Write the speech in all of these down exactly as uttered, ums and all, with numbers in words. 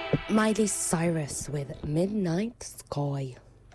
Miley Cyrus with Midnight Sky.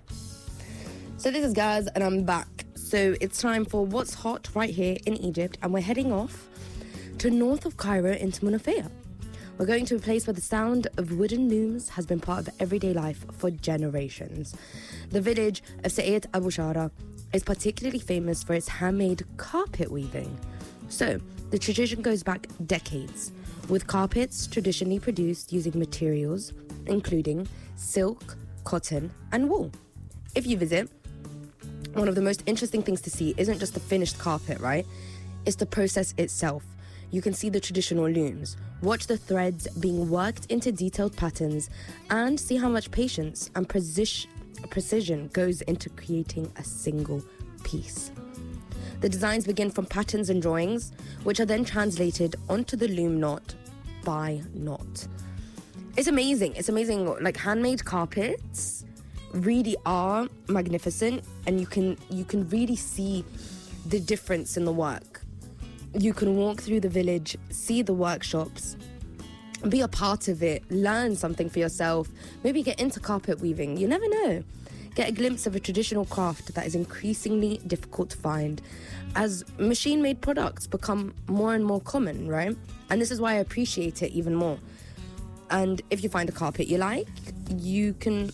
So this is Gaz and I'm back. So it's time for what's hot right here in Egypt, and we're heading off to north of Cairo into Munafia. We're going to a place where the sound of wooden looms has been part of everyday life for generations. The village of Sa'id Abu Shara is particularly famous for its handmade carpet weaving. So the tradition goes back decades, with carpets traditionally produced using materials including silk, cotton, and wool. If you visit, one of the most interesting things to see isn't just the finished carpet, right? It's the process itself. You can see the traditional looms, watch the threads being worked into detailed patterns, and see how much patience and precision precision goes into creating a single piece. The designs begin from patterns and drawings, which are then translated onto the loom knot by knot. It's amazing. It's amazing. Like, handmade carpets really are magnificent, and you can you can really see the difference in the work. You can walk through the village, see the workshops, be a part of it, learn something for yourself, maybe get into carpet weaving. You never know. Get a glimpse of a traditional craft that is increasingly difficult to find as machine-made products become more and more common, right? And this is why I appreciate it even more. And if you find a carpet you like, you can,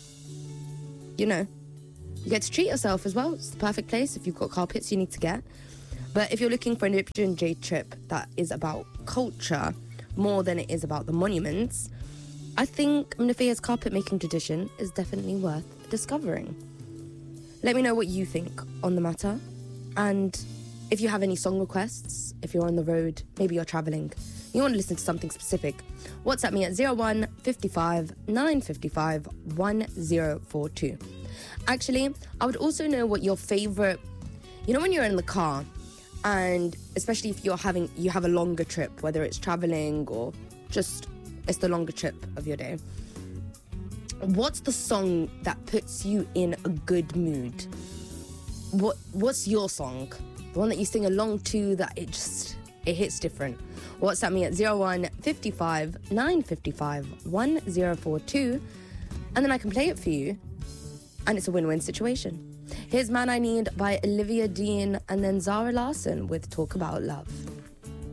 you know, you get to treat yourself as well. It's the perfect place if you've got carpets you need to get. But if you're looking for an Egyptian day trip that is about culture more than it is about the monuments, I think Munafia's carpet making tradition is definitely worth discovering. Let me know what you think on the matter. And if you have any song requests, if you're on the road, maybe you're traveling, you want to listen to something specific, WhatsApp me at zero one five five nine five five one zero four two. Actually, I would also know what your favorite, you know, when you're in the car, and especially if you're having, you have a longer trip, whether it's traveling or just it's the longer trip of your day. What's the song that puts you in a good mood? What What's your song? The one that you sing along to, that it just, it hits different. WhatsApp me at zero one five five nine five five one zero four two, and then I can play it for you, and it's a win-win situation. Here's Man I Need by Olivia Dean, and then Zara Larsson with Talk About Love.